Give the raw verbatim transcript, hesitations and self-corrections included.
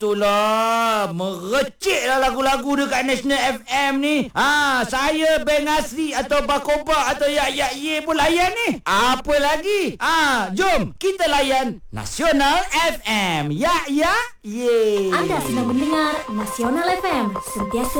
itulah. Merecik lah lagu-lagu dekat National F M ni. Ha, saya Beng Asri atau Bakoba atau Yak Yak Ye pun layan ni. Apa lagi? Ha, jom kita layan Nasional F M. Yak Yak Ye. Anda sedang mendengar Nasional F M. Sentiasa